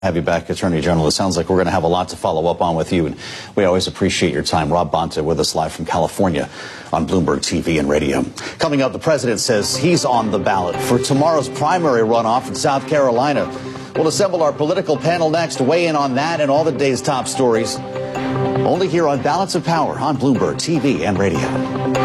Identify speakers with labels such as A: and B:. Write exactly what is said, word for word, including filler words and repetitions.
A: Have you back, Attorney General. It sounds like we're going to have a lot to follow up on with you, and we always appreciate your time. Rob Bonta with us live from California on Bloomberg T V and radio. Coming up, the president says he's on the ballot for tomorrow's primary runoff in South Carolina. We'll assemble our political panel next to weigh in on that and all the day's top stories. Only here on Balance of Power on Bloomberg T V and radio.